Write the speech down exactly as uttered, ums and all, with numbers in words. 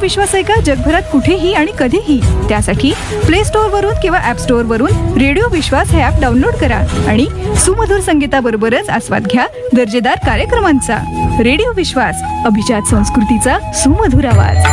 विश्वास आहे का जगभरात कुठेही आणि कधीही? त्यासाठी प्ले स्टोअर वरून किंवा ऍप स्टोअर वरून रेडिओ विश्वास हे ऍप डाउनलोड करा आणि सुमधुर संगीताबरोबरच आस्वाद घ्या दर्जेदार कार्यक्रमांचा. रेडिओ विश्वास, अभिजात संस्कृतीचा सुमधुर आवाज.